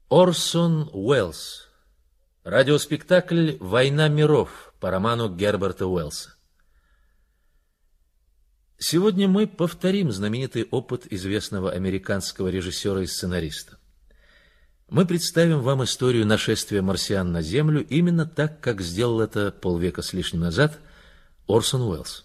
Орсон Уэллс. Радиоспектакль «Война миров» по роману Герберта Уэллса. Сегодня мы повторим знаменитый опыт известного американского режиссера и сценариста. Мы представим вам историю нашествия марсиан на Землю именно так, как сделал это полвека с лишним назад Орсон Уэллс.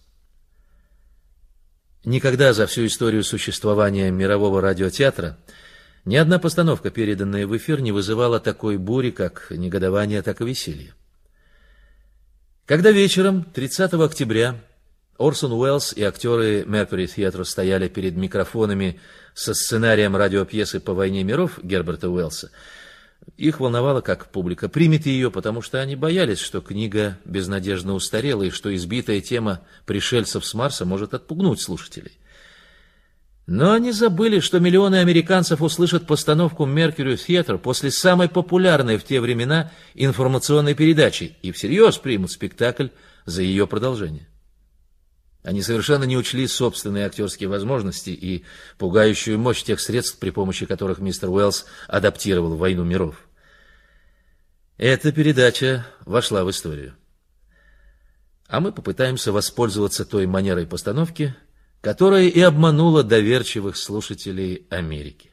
Никогда за всю историю существования мирового радиотеатра ни одна постановка, переданная в эфир, не вызывала такой бури, как негодование, так и веселье. Когда вечером 30 октября Орсон Уэллс и актеры Mercury Theatre стояли перед микрофонами со сценарием радиопьесы по «Войне миров» Герберта Уэллса, их волновало, как публика примет ее, потому что они боялись, что книга безнадежно устарела и что избитая тема пришельцев с Марса может отпугнуть слушателей. Но они забыли, что миллионы американцев услышат постановку Mercury Theatre после самой популярной в те времена информационной передачи и всерьез примут спектакль за ее продолжение. Они совершенно не учли собственные актерские возможности и пугающую мощь тех средств, при помощи которых мистер Уэллс адаптировал «Войну миров». Эта передача вошла в историю. А мы попытаемся воспользоваться той манерой постановки, которая и обманула доверчивых слушателей Америки.